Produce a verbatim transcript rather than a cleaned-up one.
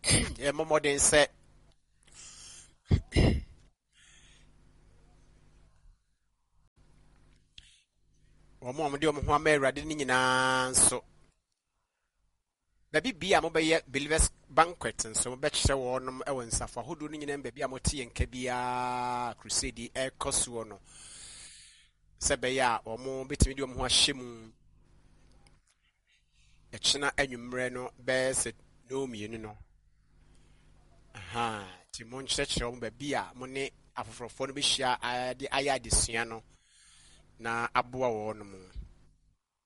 e momoden se omo omo de omo ho ama awurade ni nyinaa nso baby bia mo beye believers banquet nso mo be kire wo nom e wonsafo hodo ni nyinaa baby a mo te yenka bia crusade e koso no se be ya omo betimi de omo ho ahye mu e kina anwumre no be se no mienu no aha ti mo nkyere kire wo baby a mo ne afofrofo no be hia ade aya adesua no na aboa wo no mu